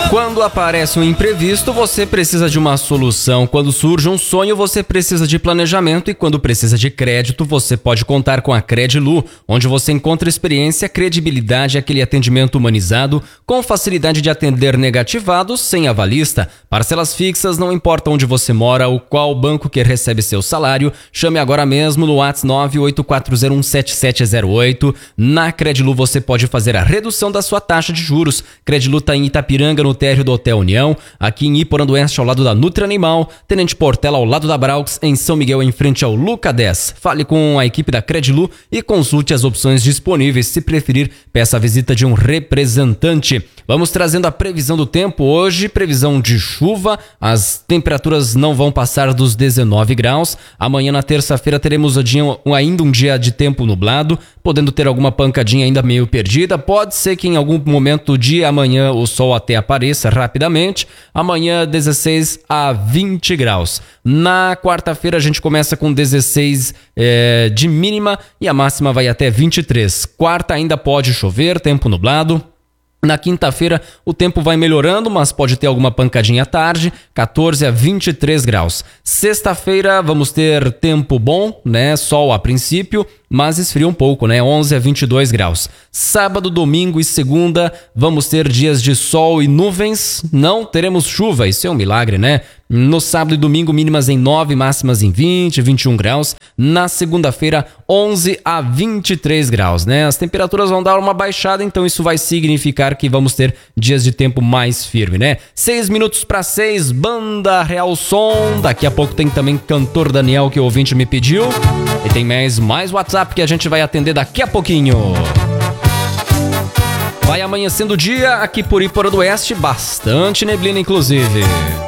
Quando aparece um imprevisto, você precisa de uma solução. Quando surge um sonho, você precisa de planejamento. E quando precisa de crédito, você pode contar com a Credilu, onde você encontra experiência, credibilidade e aquele atendimento humanizado, com facilidade de atender negativados sem avalista. Parcelas fixas, não importa onde você mora ou qual banco que recebe seu salário. Chame agora mesmo no WhatsApp 984017708. Na Credilu você pode fazer a redução da sua taxa de juros. Credilu está em Itapiranga, no térreo do Hotel União, aqui em Iporã-do-Oeste, ao lado da Nutri Animal, Tenente Portela, ao lado da Braux, em São Miguel, em frente ao Luca 10. Fale com a equipe da Credilu e consulte as opções disponíveis. Se preferir, peça a visita de um representante. Vamos trazendo a previsão do tempo hoje, previsão de chuva, as temperaturas não vão passar dos 19 graus. Amanhã, na terça-feira, teremos ainda um dia de tempo nublado, podendo ter alguma pancadinha ainda meio perdida. Pode ser que em algum momento de amanhã o sol até apareça rapidamente. Amanhã 16 a 20 graus. Na quarta-feira a gente começa com 16 de mínima e a máxima vai até 23. Quarta ainda pode chover, tempo nublado. Na quinta-feira o tempo vai melhorando, mas pode ter alguma pancadinha à tarde, 14 a 23 graus. Sexta-feira vamos ter tempo bom, né? Sol a princípio, mas esfria um pouco, né? 11 a 22 graus. Sábado, domingo e segunda vamos ter dias de sol e nuvens. Não teremos chuva, isso é um milagre, né? No sábado e domingo, mínimas em 9, máximas em 20, 21 graus. Na segunda-feira, 11 a 23 graus, né? As temperaturas vão dar uma baixada, então isso vai significar que vamos ter dias de tempo mais firme, né? 6 minutos para 6, Banda Real Som. Daqui a pouco tem também Cantor Daniel, que o ouvinte me pediu. E tem mais WhatsApp que a gente vai atender daqui a pouquinho. Vai amanhecendo o dia aqui por Iporã-do-Oeste, bastante neblina inclusive.